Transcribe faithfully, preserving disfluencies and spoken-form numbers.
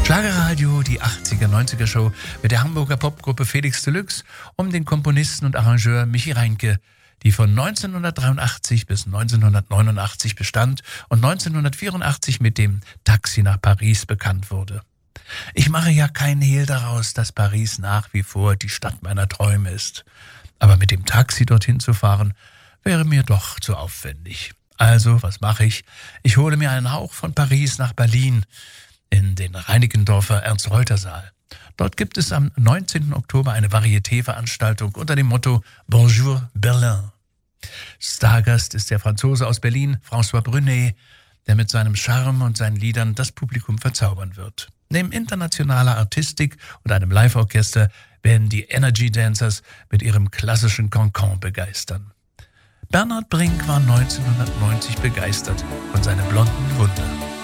Schlagerradio, die achtziger, neunziger Show mit der Hamburger Popgruppe Felix Deluxe um den Komponisten und Arrangeur Michi Reincke, die von neunzehnhundertdreiundachtzig bis neunzehnhundertneunundachtzig bestand und neunzehnhundertvierundachtzig mit dem Taxi nach Paris bekannt wurde. Ich mache ja keinen Hehl daraus, dass Paris nach wie vor die Stadt meiner Träume ist. Aber mit dem Taxi dorthin zu fahren, wäre mir doch zu aufwendig. Also, was mache ich? Ich hole mir einen Hauch von Paris nach Berlin, in den Reinickendorfer Ernst-Reuter-Saal. Dort gibt es am neunzehnten Oktober eine Varieté-Veranstaltung unter dem Motto Bonjour Berlin. Stargast ist der Franzose aus Berlin, François Brunet, der mit seinem Charme und seinen Liedern das Publikum verzaubern wird. Neben internationaler Artistik und einem Live-Orchester werden die Energy Dancers mit ihrem klassischen Cancan begeistern. Bernhard Brink war neunzehnhundertneunzig begeistert von seinem blonden Wunder.